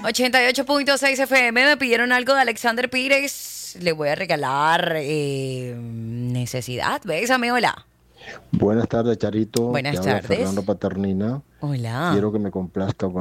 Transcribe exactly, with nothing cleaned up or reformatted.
ochenta y ocho punto seis F M. Me pidieron algo de Alexander Pires. Le voy a regalar eh, Necesidad. Bésame, hola. Buenas tardes, Charito. Te Buenas habla Fernando tardes. Paternina. Hola. Quiero que me complazca